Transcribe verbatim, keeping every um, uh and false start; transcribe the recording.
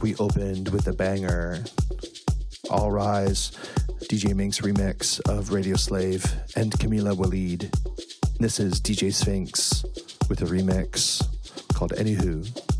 we opened with a banger, All Rise, D J Mink's remix of Radio Slave and Camila Waleed. This is D J Sphinx with a remix called Anywho.